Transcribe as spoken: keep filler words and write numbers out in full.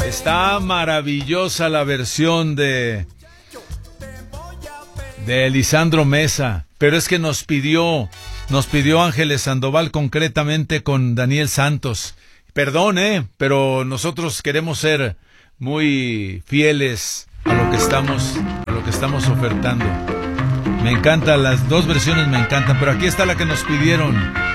Está maravillosa la versión de de Lisandro Mesa, pero es que nos pidió nos pidió Ángeles Sandoval concretamente con Daniel Santos. Perdón, eh, pero nosotros queremos ser muy fieles a lo que estamos a lo que estamos ofertando. Me encantan las dos versiones, me encantan, pero aquí está la que nos pidieron.